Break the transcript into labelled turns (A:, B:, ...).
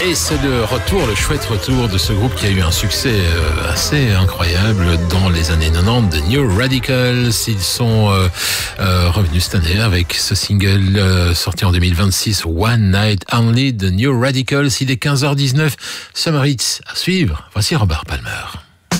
A: Et c'est le retour, le chouette retour de ce groupe qui a eu un succès assez incroyable dans les années 90, The New Radicals. Ils sont revenus cette année avec ce single sorti en 2026, One Night Only, The New Radicals. Il est 15h19, Summer Hits à suivre. Voici Robert Palmer.